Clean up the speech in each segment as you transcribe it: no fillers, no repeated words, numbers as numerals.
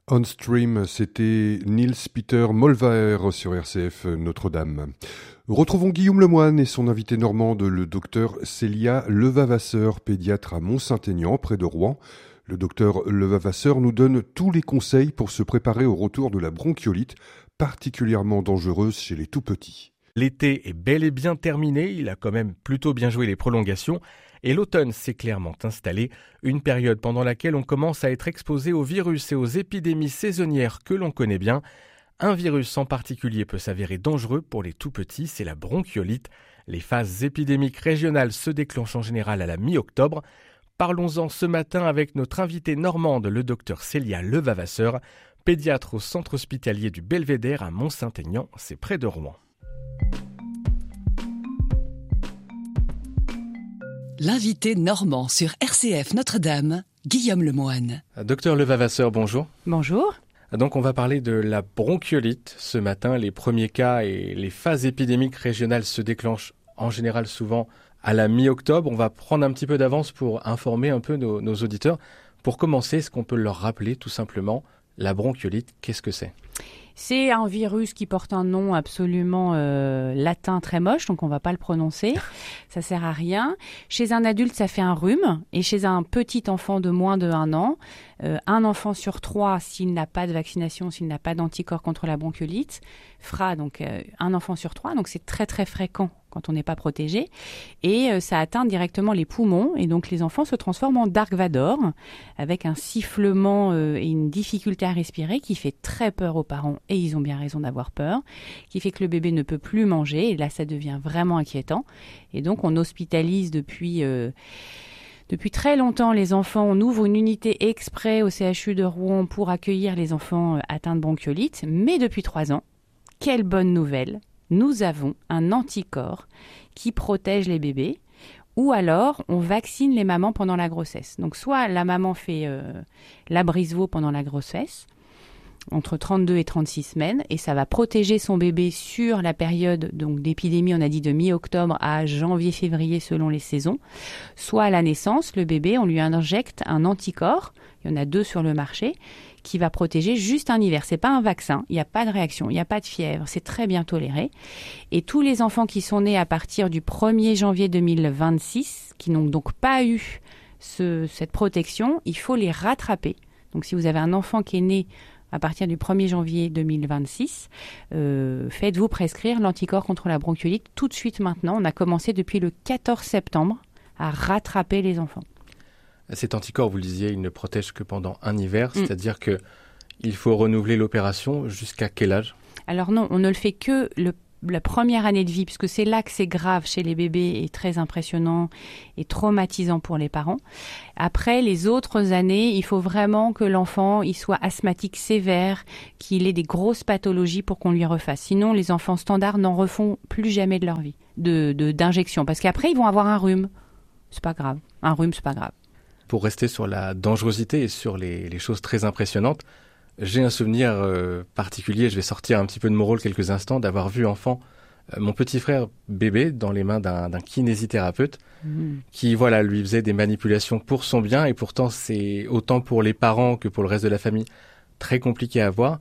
On Stream, c'était Niels Peter Molvaer sur RCF Notre-Dame. Retrouvons Guillaume Lemoine et son invité normande, le docteur Célia Levavasseur, pédiatre à Mont-Saint-Aignan, près de Rouen. Le docteur Levavasseur nous donne tous les conseils pour se préparer au retour de la bronchiolite, particulièrement dangereuse chez les tout-petits. L'été est bel et bien terminé, il a quand même plutôt bien joué les prolongations. Et l'automne s'est clairement installé, une période pendant laquelle on commence à être exposé aux virus et aux épidémies saisonnières que l'on connaît bien. Un virus en particulier peut s'avérer dangereux pour les tout-petits, c'est la bronchiolite. Les phases épidémiques régionales se déclenchent en général à la mi-octobre. Parlons-en ce matin avec notre invitée normande, le docteur Célia Levavasseur, pédiatre au centre hospitalier du Belvédère à Mont-Saint-Aignan, c'est près de Rouen. L'invité normand sur RCF Notre-Dame, Guillaume Lemoine. Docteur Levavasseur, bonjour. Bonjour. Donc on va parler de la bronchiolite ce matin. Les premiers cas et les phases épidémiques régionales se déclenchent en général souvent à la mi-octobre. On va prendre un petit peu d'avance pour informer un peu nos auditeurs. Pour commencer, est-ce qu'on peut leur rappeler tout simplement la bronchiolite, qu'est-ce que c'est ? C'est un virus qui porte un nom absolument latin très moche, donc on ne va pas le prononcer. Ça sert à rien. Chez un adulte, ça fait un rhume. Et chez un petit enfant de moins de 1 an, un enfant sur 3, s'il n'a pas de vaccination, s'il n'a pas d'anticorps contre la bronchiolite, fera donc un enfant sur 3. Donc c'est très très fréquent quand on n'est pas protégé. Et ça atteint directement les poumons. Et donc les enfants se transforment en Dark Vador, avec un sifflement et une difficulté à respirer qui fait très peur aux parents. Et ils ont bien raison d'avoir peur, qui fait que le bébé ne peut plus manger. Et là, ça devient vraiment inquiétant. Et donc, on hospitalise depuis très longtemps les enfants. On ouvre une unité exprès au CHU de Rouen pour accueillir les enfants atteints de bronchiolite. Mais depuis 3 ans, quelle bonne nouvelle, nous avons un anticorps qui protège les bébés. Ou alors, on vaccine les mamans pendant la grossesse. Donc, soit la maman fait la Brisevaux pendant la grossesse, entre 32 et 36 semaines, et ça va protéger son bébé sur la période donc d'épidémie, on a dit de mi-octobre à janvier-février selon les saisons. Soit à la naissance, le bébé, on lui injecte un anticorps, il y en a 2 sur le marché, qui va protéger juste un hiver. C'est pas un vaccin, il n'y a pas de réaction, il n'y a pas de fièvre, c'est très bien toléré. Et tous les enfants qui sont nés à partir du 1er janvier 2026, qui n'ont donc pas eu cette protection, il faut les rattraper. Donc si vous avez un enfant qui est né à partir du 1er janvier 2026, faites-vous prescrire l'anticorps contre la bronchiolite tout de suite maintenant. On a commencé depuis le 14 septembre à rattraper les enfants. Cet anticorps, vous le disiez, il ne protège que pendant un hiver, c'est-à-dire qu'il faut renouveler l'opération jusqu'à quel âge ? Alors non, on ne le fait que la première année de vie, puisque c'est là que c'est grave chez les bébés et très impressionnant et traumatisant pour les parents. Après, les autres années, il faut vraiment que l'enfant il soit asthmatique sévère, qu'il ait des grosses pathologies pour qu'on lui refasse. Sinon, les enfants standards n'en refont plus jamais de leur vie d'injection, parce qu'après, ils vont avoir un rhume. C'est pas grave. Un rhume, c'est pas grave. Pour rester sur la dangerosité et sur les choses très impressionnantes, j'ai un souvenir particulier, je vais sortir un petit peu de mon rôle quelques instants, d'avoir vu enfant mon petit frère bébé dans les mains d'un kinésithérapeute qui lui faisait des manipulations pour son bien, et pourtant c'est autant pour les parents que pour le reste de la famille très compliqué à voir.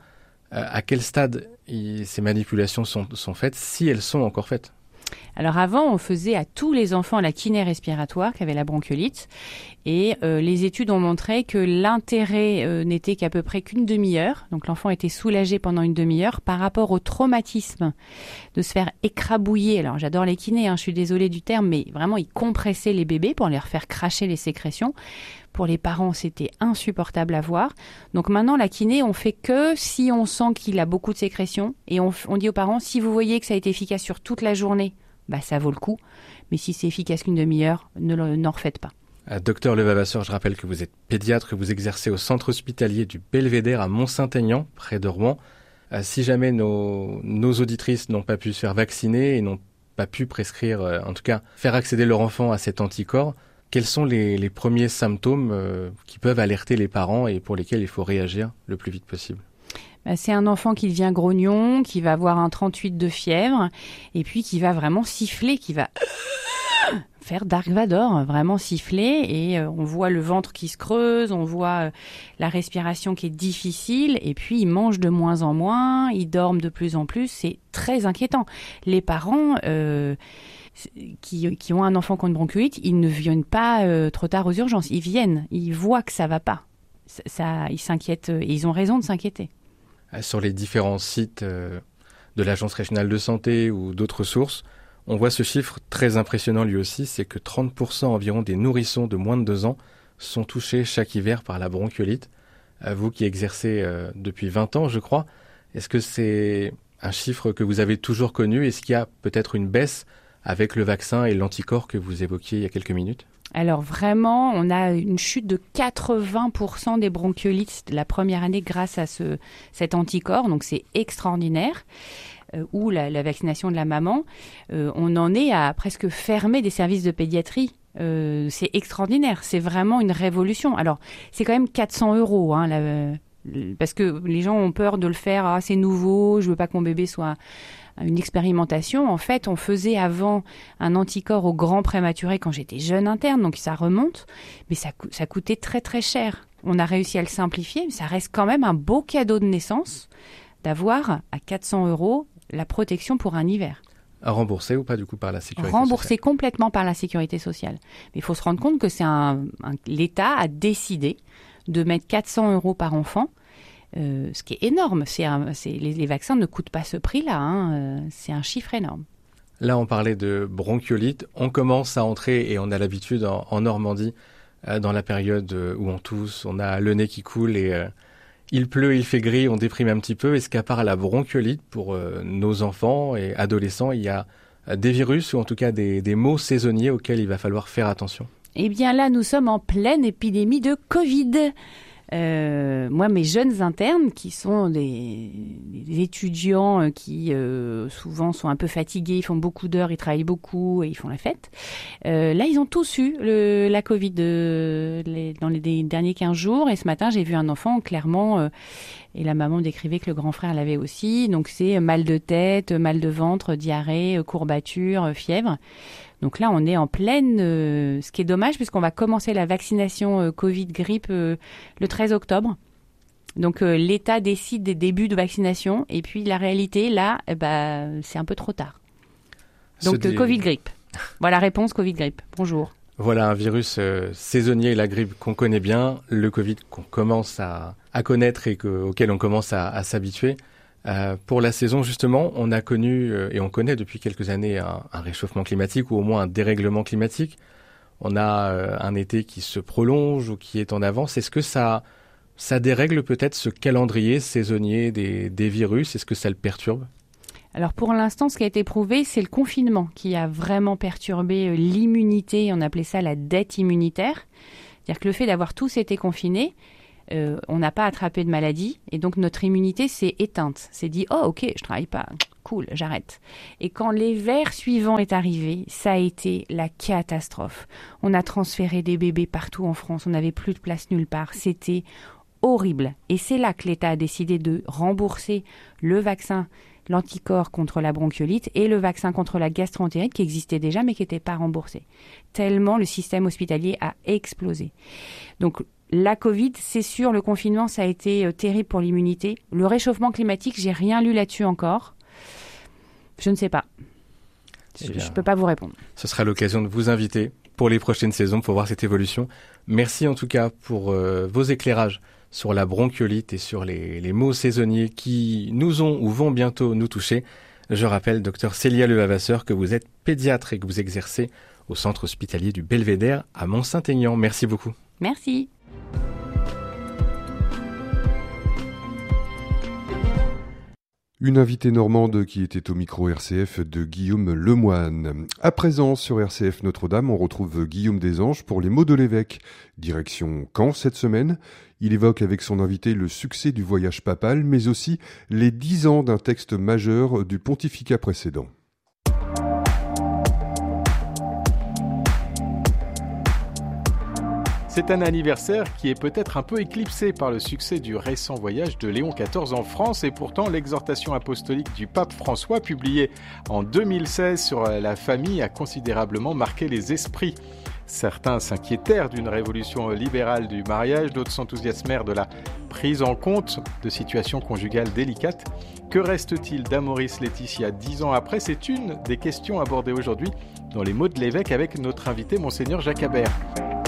À quel stade ces manipulations sont faites, si elles sont encore faites ? Alors avant, on faisait à tous les enfants la kiné respiratoire qui avait la bronchiolite, et les études ont montré que l'intérêt n'était qu'à peu près qu'une demi-heure. Donc l'enfant était soulagé pendant une demi-heure par rapport au traumatisme de se faire écrabouiller. Alors j'adore les kinés, je suis désolée du terme, mais vraiment ils compressaient les bébés pour leur faire cracher les sécrétions. Pour les parents, c'était insupportable à voir. Donc maintenant, la kiné, on fait que si on sent qu'il a beaucoup de sécrétions. Et on dit aux parents, si vous voyez que ça a été efficace sur toute la journée, ça vaut le coup. Mais si c'est efficace qu'une demi-heure, n'en refaites pas. Docteur Levavasseur, je rappelle que vous êtes pédiatre, que vous exercez au centre hospitalier du Belvédère à Mont-Saint-Aignan, près de Rouen. Si jamais nos auditrices n'ont pas pu se faire vacciner et n'ont pas pu prescrire, en tout cas faire accéder leur enfant à cet anticorps, quels sont les premiers symptômes qui peuvent alerter les parents et pour lesquels il faut réagir le plus vite possible ? C'est un enfant qui devient grognon, qui va avoir un 38 de fièvre, et puis qui va vraiment siffler, qui va faire Dark Vador, vraiment siffler, et on voit le ventre qui se creuse, on voit la respiration qui est difficile, et puis ils mangent de moins en moins, ils dorment de plus en plus, c'est très inquiétant. Les parents qui ont un enfant qui a une bronchiolite, ils ne viennent pas trop tard aux urgences, ils viennent, ils voient que ça va pas. Ils s'inquiètent, et ils ont raison de s'inquiéter. Sur les différents sites de l'Agence régionale de santé ou d'autres sources, on voit ce chiffre très impressionnant lui aussi, c'est que 30% environ des nourrissons de moins de 2 ans sont touchés chaque hiver par la bronchiolite. Vous qui exercez depuis 20 ans, je crois, est-ce que c'est un chiffre que vous avez toujours connu? Est-ce qu'il y a peut-être une baisse avec le vaccin et l'anticorps que vous évoquiez il y a quelques minutes? Alors vraiment, on a une chute de 80% des bronchiolites la première année grâce à cet anticorps, donc c'est extraordinaire. Ou la vaccination de la maman, on en est à presque fermer des services de pédiatrie. C'est extraordinaire, c'est vraiment une révolution. Alors, c'est quand même 400 €, hein, parce que les gens ont peur de le faire, c'est nouveau, je veux pas que mon bébé soit une expérimentation. En fait, on faisait avant un anticorps aux grands prématurés quand j'étais jeune interne, donc ça remonte, mais ça coûtait très très cher. On a réussi à le simplifier, mais ça reste quand même un beau cadeau de naissance d'avoir à 400 € la protection pour un hiver. Remboursé ou pas du coup par la sécurité sociale? Remboursé complètement par la sécurité sociale. Mais il faut se rendre compte que l'État a décidé de mettre 400 € par enfant, ce qui est énorme. Les vaccins ne coûtent pas ce prix-là, hein, c'est un chiffre énorme. Là, on parlait de bronchiolite. On commence à entrer, et on a l'habitude en Normandie, dans la période où on tousse, on a le nez qui coule et il pleut, il fait gris, on déprime un petit peu. Est-ce qu'à part la bronchiolite, pour nos enfants et adolescents, il y a des virus ou en tout cas des maux saisonniers auxquels il va falloir faire attention? Eh bien là, nous sommes en pleine épidémie de Covid. Moi, mes jeunes internes, qui sont des étudiants qui souvent sont un peu fatigués, ils font beaucoup d'heures, ils travaillent beaucoup et ils font la fête. Là, ils ont tous eu la Covid dans les derniers 15 jours. Et ce matin, j'ai vu un enfant, clairement, et la maman décrivait que le grand frère l'avait aussi. Donc, c'est mal de tête, mal de ventre, diarrhée, courbature, fièvre. Donc là, on est en pleine, ce qui est dommage puisqu'on va commencer la vaccination Covid-grippe le 13 octobre. Donc l'État décide des débuts de vaccination et puis la réalité, là, c'est un peu trop tard. Donc Covid-grippe. Voilà, réponse Covid-grippe. Bonjour. Voilà un virus saisonnier, la grippe qu'on connaît bien, le Covid qu'on commence à connaître et auquel on commence à s'habituer. Pour la saison, justement, on a connu et on connaît depuis quelques années un réchauffement climatique ou au moins un dérèglement climatique. On a un été qui se prolonge ou qui est en avance. Est-ce que ça dérègle peut-être ce calendrier saisonnier des virus? Est-ce que ça le perturbe? Alors pour l'instant, ce qui a été prouvé, c'est le confinement qui a vraiment perturbé l'immunité. On appelait ça la dette immunitaire. C'est-à-dire que le fait d'avoir tous été confinés, on n'a pas attrapé de maladie et donc notre immunité s'est éteinte. C'est dit, oh ok, je travaille pas, cool, j'arrête. Et quand l'hiver suivant est arrivé, ça a été la catastrophe. On a transféré des bébés partout en France, on n'avait plus de place nulle part. C'était horrible. Et c'est là que l'État a décidé de rembourser le vaccin, l'anticorps contre la bronchiolite et le vaccin contre la gastro-entérite qui existait déjà mais qui n'était pas remboursé. Tellement le système hospitalier a explosé. Donc la Covid, c'est sûr, le confinement, ça a été terrible pour l'immunité. Le réchauffement climatique, j'ai rien lu là-dessus encore. Je ne sais pas. Je ne peux pas vous répondre. Ce sera l'occasion de vous inviter pour les prochaines saisons pour voir cette évolution. Merci en tout cas pour vos éclairages sur la bronchiolite et sur les maux saisonniers qui nous ont ou vont bientôt nous toucher. Je rappelle, Dr Célia Levavasseur, que vous êtes pédiatre et que vous exercez au centre hospitalier du Belvédère à Mont-Saint-Aignan. Merci beaucoup. Merci. Une invitée normande qui était au micro RCF de Guillaume Lemoine. À présent, sur RCF Notre-Dame, on retrouve Guillaume Desanges pour les mots de l'évêque. Direction Caen cette semaine. Il évoque avec son invité le succès du voyage papal, mais aussi les 10 ans d'un texte majeur du pontificat précédent. C'est un anniversaire qui est peut-être un peu éclipsé par le succès du récent voyage de Léon XIV en France et pourtant l'exhortation apostolique du pape François publiée en 2016 sur la famille a considérablement marqué les esprits. Certains s'inquiétèrent d'une révolution libérale du mariage, d'autres s'enthousiasmèrent de la prise en compte de situations conjugales délicates. Que reste-t-il d'Amoris Laetitia 10 ans après ? C'est une des questions abordées aujourd'hui dans les mots de l'évêque avec notre invité Monseigneur Jacques Habert.